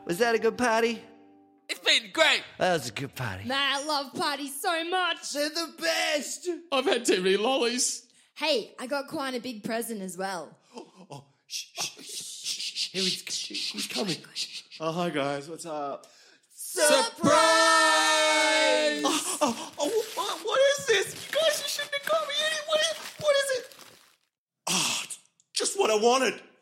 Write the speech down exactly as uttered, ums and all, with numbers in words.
Was that a good party? It's been great. That was a good party. Man, I love parties so much. They're the best. I've had too many lollies. Hey, I got quite a big present as well. Oh, oh shh, shh, shh, shh, shh. Here he's, he's coming. Oh, hi, guys. What's up? Surprise! Oh, oh, oh what, what is this? You guys, you shouldn't have got me anywhere. What is it? Oh, it's just what I wanted.